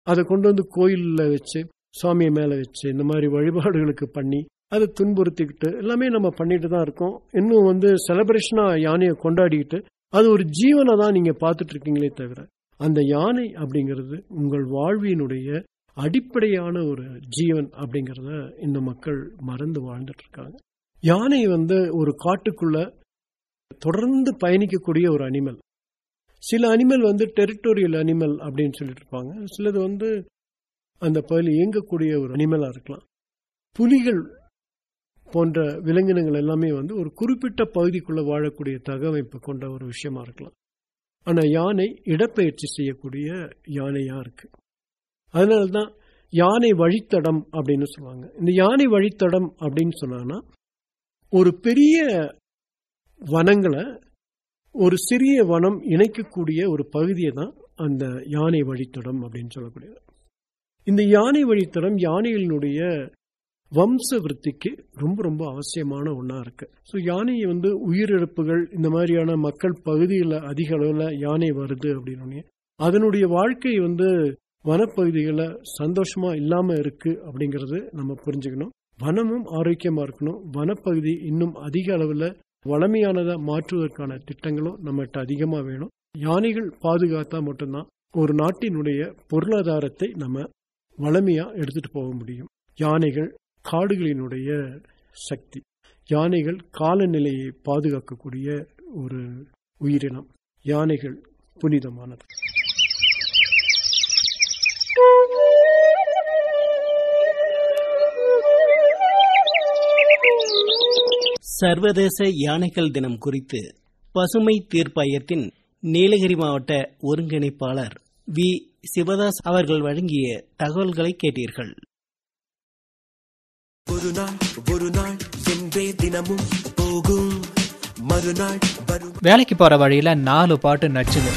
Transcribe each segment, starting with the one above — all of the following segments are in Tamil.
அதை கொண்டு வந்து கோயிலில் வச்சு சுவாமியை மேலே வச்சு இந்த மாதிரி வழிபாடுகளுக்கு பண்ணி அதை துன்புறுத்திக்கிட்டு எல்லாமே நம்ம பண்ணிட்டு தான் இருக்கோம். இன்னும் செலிப்ரேஷனாக யானையை கொண்டாடிக்கிட்டு அது ஒரு ஜீவனை தான் நீங்கள் பார்த்துட்டு இருக்கீங்களே தவிர அந்த யானை அப்படிங்கிறது உங்கள் வாழ்வினுடைய அடிப்படையான ஒரு ஜீவன் அப்படிங்கிறத இந்த மக்கள் மறந்து வாழ்ந்துட்டு இருக்காங்க. யானை ஒரு காட்டுக்குள்ள தொடர்ந்து பயணிக்கக்கூடிய ஒரு அனிமல். சில அனிமல் டெரிட்டோரியல் அனிமல் அப்படின்னு சொல்லிட்டு இருப்பாங்க. சிலது அந்த பகுதியில் இயங்கக்கூடிய ஒரு அனிமலா இருக்கலாம். புலிகள் போன்ற விலங்கினங்கள் எல்லாமே ஒரு குறிப்பிட்ட பகுதிக்குள்ள வாழக்கூடிய தகவமைப்பு கொண்ட ஒரு விஷயமா இருக்கலாம். ஆனா யானை இடப்பெயர்ச்சி செய்யக்கூடிய யானையா இருக்கு. அதனால்தான் யானை வழித்தடம் அப்படின்னு சொல்லுவாங்க. இந்த யானை வழித்தடம் அப்படின்னு சொன்னா ஒரு பெரிய வனங்களை ஒரு சிறிய வனம் இணைக்கக்கூடிய ஒரு பகுதியை தான் அந்த யானை வழித்தடம் அப்படின்னு சொல்லக்கூடியது. இந்த யானை வழித்தடம் யானைகளினுடைய வம்ச விருத்திக்கு ரொம்ப ரொம்ப அவசியமான ஒன்றா இருக்கு. ஸோ யானையை உயிரிழப்புகள் இந்த மாதிரியான மக்கள் பகுதியில் அதிக அளவில் யானை வருது அப்படின்னு அதனுடைய வாழ்க்கை வனப்பகுதிகளில் சந்தோஷமா இல்லாம இருக்கு அப்படிங்கறது நம்ம புரிஞ்சுக்கணும். வனமும் ஆரோக்கியமா இருக்கணும். வனப்பகுதி இன்னும் அதிக அளவில் வளமையானதை மாற்றுவதற்கான திட்டங்களும் நம்மகிட்ட அதிகமா வேணும். யானைகள் பாதுகாத்தா மட்டும்தான் ஒரு நாட்டினுடைய பொருளாதாரத்தை நம்ம வளமையா எடுத்துட்டு போக முடியும். யானைகள் காடுகளினுடைய சக்தி. யானைகள் காலநிலையை பாதுகாக்கக்கூடிய ஒரு உயிரினம். யானைகள் புனிதமானது. சர்வதேச யானைகள் தினம் குறித்து பசுமை தீர்ப்பாயத்தின் நீலகிரி மாவட்ட ஒருங்கிணைப்பாளர் வி. சிவதாஸ் அவர்கள் வழங்கிய தகவல்களை கேட்டீர்கள். ஒரு நாள் ஒரு நாள் என்றே தினமும் போகும் மறுநாள். வேலைக்கு போற வழியில 4 பாட்டு நச்சுது.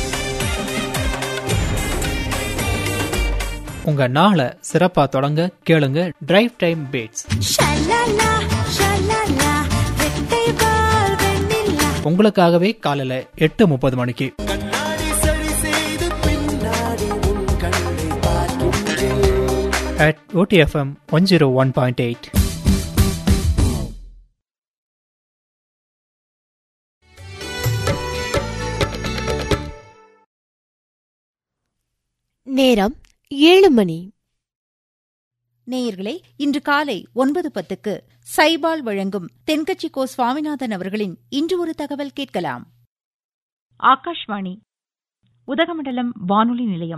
உங்க நாளை சிறப்பா தொடங்க கேளுங்க டிரைவ் டைம் பீட்ஸ். உங்களுக்காகவே காலையில 8:30 மணிக்கு. At OTFM 101.8. நேரம் 7 மணி. நேயர்களே, இன்று காலை 9:10 சைபால் வழங்கும் தென்கட்சி கோ சுவாமிநாதன் அவர்களின் இன்று ஒரு தகவல் கேட்கலாம். ஆகாஷ்வாணி உதகமண்டலம் வானொலி நிலையம்.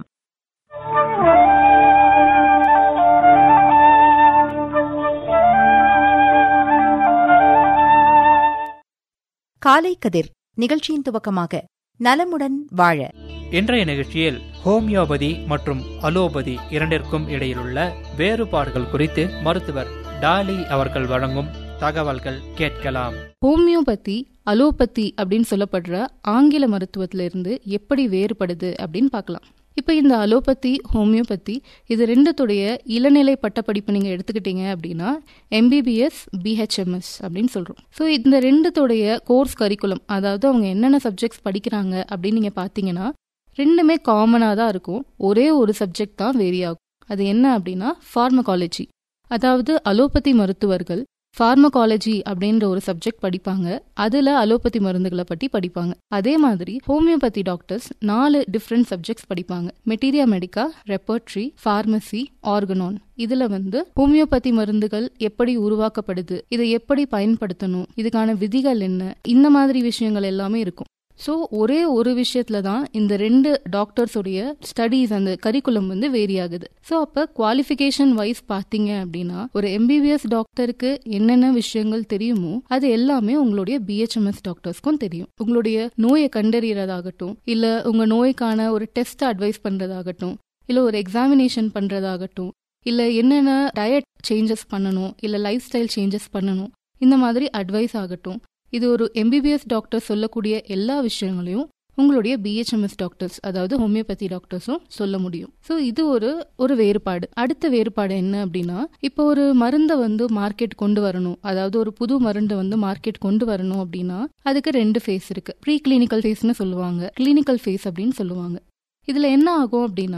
காலை கதிர் நிகழ்ச்சியின் துவக்கமாக நலமுடன் வாழ. இன்றைய நிகழ்ச்சியில் ஹோமியோபதி மற்றும் அலோபதி இரண்டிற்கும் இடையிலுள்ள வேறுபாடுகள் குறித்து மருத்துவர் டாலி அவர்கள் வழங்கும் தகவல்கள் கேட்கலாம். ஹோமியோபதி அலோபதி அப்படின்னு சொல்லப்படுற ஆங்கில மருத்துவத்திலிருந்து எப்படி வேறுபடுது அப்படின்னு பார்க்கலாம். இப்போ இந்த அலோபதி ஹோமியோபதி இது ரெண்டுத்துடைய இளநிலை பட்டப்படிப்பு நீங்கள் எடுத்துக்கிட்டீங்க அப்படின்னா MBBS BHMS அப்படின்னு சொல்கிறோம். ஸோ இந்த ரெண்டுத்துடைய கோர்ஸ் கரிக்குலம், அதாவது அவங்க என்னென்ன சப்ஜெக்ட்ஸ் படிக்கிறாங்க அப்படின்னு நீங்கள் பார்த்தீங்கன்னா ரெண்டுமே காமனாக தான் இருக்கும். ஒரே ஒரு சப்ஜெக்ட் தான் வேரி ஆகும். அது என்ன அப்படின்னா ஃபார்மகாலஜி. அதாவது அலோபதி மருத்துவர்கள் ஃபார்மகாலஜி அப்படின்ற ஒரு சப்ஜெக்ட் படிப்பாங்க. அதில் அலோபதி மருந்துகளை பற்றி படிப்பாங்க. அதே மாதிரி ஹோமியோபதி டாக்டர்ஸ் 4 டிஃப்ரெண்ட் சப்ஜெக்ட்ஸ் படிப்பாங்க. Materia மெடிக்கா, ரெப்பர்ட்ரி, pharmacy, Organon. இதுல ஹோமியோபதி மருந்துகள் எப்படி உருவாக்கப்படுது, இதை எப்படி பயன்படுத்தணும், இதுக்கான விதிகள் என்ன, இந்த மாதிரி விஷயங்கள் எல்லாமே இருக்கும். ஸோ ஒரே ஒரு விஷயத்துல தான் இந்த 2 டாக்டர்ஸுடைய ஸ்டடீஸ் அந்த கரிக்குலம் வேரி ஆகுது. ஸோ அப்போ குவாலிஃபிகேஷன் வைஸ் பார்த்தீங்க அப்படின்னா ஒரு MBBS டாக்டருக்கு என்னென்ன விஷயங்கள் தெரியுமோ அது எல்லாமே உங்களுடைய BHMS டாக்டர்ஸ்க்கும் தெரியும். உங்களுடைய நோயை கண்டறியறதாகட்டும், இல்லை உங்க நோய்க்கான ஒரு டெஸ்ட் அட்வைஸ் பண்றதாகட்டும், இல்லை ஒரு எக்ஸாமினேஷன் பண்றதாகட்டும், இல்லை என்னென்ன டயட் சேஞ்சஸ் பண்ணணும், இல்லை லைஃப் ஸ்டைல் சேஞ்சஸ் பண்ணணும், இந்த மாதிரி அட்வைஸ் ஆகட்டும், இது ஒரு MBBS டாக்டர் சொல்லக்கூடிய எல்லா விஷயங்களையும் உங்களுடைய BHMS டாக்டர்ஸ், அதாவது ஹோமியோபதி டாக்டர்ஸும் சொல்ல முடியும். ஸோ இது ஒரு வேறுபாடு. அடுத்த வேறுபாடு என்ன அப்படின்னா, இப்போ ஒரு மருந்தை மார்க்கெட் கொண்டு வரணும், அதாவது ஒரு புது மருந்தை மார்க்கெட் கொண்டு வரணும் அப்படின்னா அதுக்கு 2 ஃபேஸ் இருக்கு. ப்ரீ கிளினிக்கல் ஃபேஸ்னு சொல்லுவாங்க, கிளினிக்கல் ஃபேஸ் அப்படின்னு சொல்லுவாங்க. இதுல என்ன ஆகும் அப்படின்னா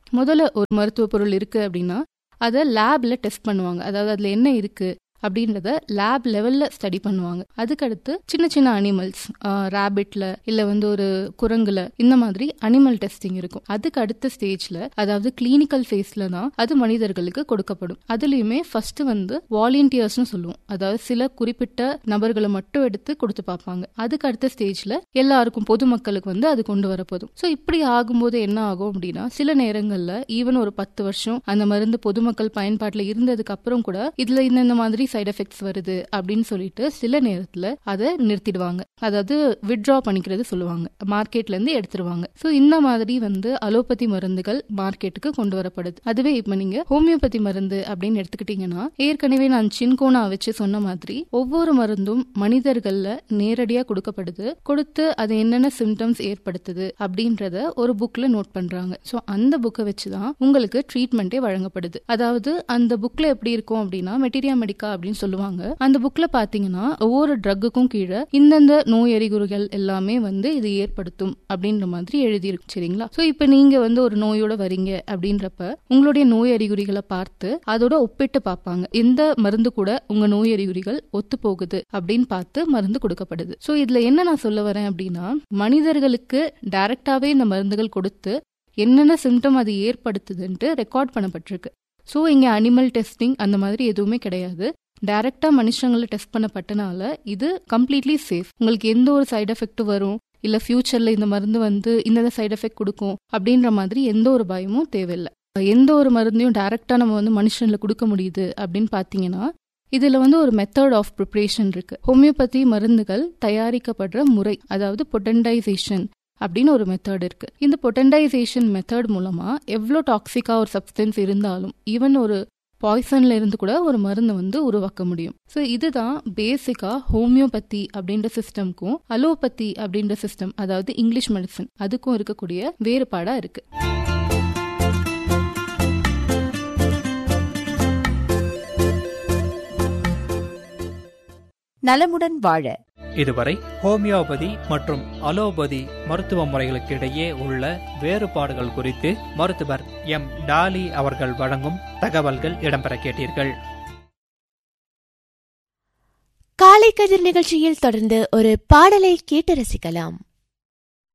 முதல்ல ஒரு மருத்துவ பொருள் இருக்கு அப்படின்னா அதை லேப்ல டெஸ்ட் பண்ணுவாங்க. அதாவது அதுல என்ன இருக்கு அப்படின்றத லேப் லெவல்ல ஸ்டடி பண்ணுவாங்க. அதுக்கடுத்து சின்ன சின்ன அனிமல்ஸ், ராபிட்ல இல்ல ஒரு குரங்குல இந்த மாதிரி அனிமல் டெஸ்டிங் இருக்கும். அதுக்கு அடுத்த ஸ்டேஜ்ல, அதாவது கிளினிக்கல் ஃபேஸ்ல தான் அது மனிதர்களுக்கு கொடுக்கப்படும். அதுலயுமே ஃபர்ஸ்ட் வாலண்டியர்ஸ்னு சொல்லுவோம். அதாவது சில குறிப்பிட்ட நபர்களை மட்டும் எடுத்து கொடுத்து பார்ப்பாங்க. அதுக்கு அடுத்த ஸ்டேஜ்ல எல்லாருக்கும், பொதுமக்களுக்கு அது கொண்டு வரப்போதும். ஸோ இப்படி ஆகும்போது என்ன ஆகும் அப்படின்னா, சில நேரங்கள்ல ஈவன் ஒரு 10 வருஷம் அந்த மருந்து பொதுமக்கள் பயன்பாட்டுல இருந்ததுக்கு அப்புறம் கூட இதுல இந்த மாதிரி சைடு எஃபெக்ட்ஸ் வருது அப்படின்னு சொல்லிட்டு சில நேரத்துல அதை நிறுத்திடுவாங்க. அதாவது வித்ட்ரா பண்ணிக்கிறது சொல்லுவாங்க, மார்க்கெட்ல இருந்து எடுத்துருவாங்க. சோ இந்த மாதிரி அலோபதி மருந்துகள் மார்க்கெட்டுக்கு கொண்டு வரப்படுது. அதுவே இப்ப நீங்க ஹோமியோபதி மருந்து அப்படின்னு எடுத்துக்கிட்டீங்கன்னா, ஏற்கனவே நான் சின்கோனா வச்சு சொன்ன மாதிரி ஒவ்வொரு மருந்தும் மனிதர்கள்ல நேரடியா கொடுக்கப்படுது. கொடுத்து அது என்னென்ன சிம்டம்ஸ் ஏற்படுத்துது அப்படின்றத ஒரு புக்ல நோட் பண்றாங்க. சோ அந்த புக்கை வச்சுதான் உங்களுக்கு ட்ரீட்மெண்டே வழங்கப்படுது. அதாவது அந்த புக்ல எப்படி இருக்கும் அப்படின்னா, மெட்டீரியா மெடிக்கா அப்படின்னு சொல்லுவாங்க. அந்த புக்ல பாத்தீங்கன்னா ஒவ்வொரு ட்ரக்குக்கும் கீழே இந்தந்த நோய் அறிகுறிகள் எல்லாமே இது ஏற்படுத்தும் அப்படின்ற மாதிரி எழுதியிருக்கு. சரிங்களா? சோ இப்ப நீங்க ஒரு நோயோட வரீங்க அப்படின்றப்ப உங்களுடைய நோய் அறிகுறிகளை பார்த்து அதோட ஒப்பிட்டு பார்ப்பாங்க. எந்த மருந்து கூட உங்க நோய் அறிகுறிகள் ஒத்து போகுது அப்படின்னு பார்த்து மருந்து கொடுக்கப்படுது. சோ இதுல என்ன நான் சொல்ல வரேன் அப்படின்னா, மனிதர்களுக்கு டைரக்டாவே இந்த மருந்துகள் கொடுத்து என்னென்ன சிம்டம் அது ஏற்படுத்துதுன்ட்டு ரெக்கார்ட் பண்ணப்பட்டிருக்கு. சோ இங்க அனிமல் டெஸ்டிங் அந்த மாதிரி எதுவுமே கிடையாது. டைரக்டா மனுஷங்களை டெஸ்ட் பண்ணப்பட்டனால இது கம்ப்ளீட்லி சேஃப். உங்களுக்கு எந்த ஒரு சைடு எஃபெக்ட் வரும் இல்ல ஃபியூச்சர்ல இந்த மருந்து இந்த சைடு எஃபெக்ட் கொடுக்கும் அப்படின்ற மாதிரி எந்த ஒரு பயமும் தேவையில்லை. எந்த ஒரு மருந்தையும் டைரக்டா நம்ம மனுஷன்ல கொடுக்க முடியுது அப்படின்னு பாத்தீங்கன்னா, இதுல ஒரு மெத்தட் ஆஃப் ப்ரிப்பரேஷன் இருக்கு. ஹோமியோபதி மருந்துகள் தயாரிக்கப்படுற முறை, அதாவது பொட்டன்டைசேஷன் அப்படின்னு ஒரு மெத்தட் இருக்கு. இந்த பொட்டன்டைசேஷன் மெத்தட் மூலமா எவ்வளோ டாக்ஸிக்கா ஒரு சப்ஸ்டன்ஸ் இருந்தாலும், ஈவன் ஒரு பாய்சன்ல இருந்து கூட ஒரு மருந்து உருவாக்க முடியும். ஸோ இதுதான் பேசிக்கா ஹோமியோபதி அப்படின்ற சிஸ்டம்க்கும் அலோபதி அப்படின்ற சிஸ்டம், அதாவது இங்கிலீஷ் மெடிசன், அதுக்கும் இருக்கக்கூடிய வேறுபாடா இருக்கு. நலமுடன் வாழ இதுவரை ஹோமியோபதி மற்றும் அலோபதி மருத்துவ முறைகளுக்கு இடையே உள்ள வேறுபாடுகள் குறித்து மருத்துவர் எம். டாலி அவர்கள் வழங்கும் தகவல்கள் இடம்பெற கேட்டீர்கள். காலை கதிர் நிகழ்ச்சியில் தொடர்ந்து ஒரு பாடலை கேட்டு ரசிக்கலாம்.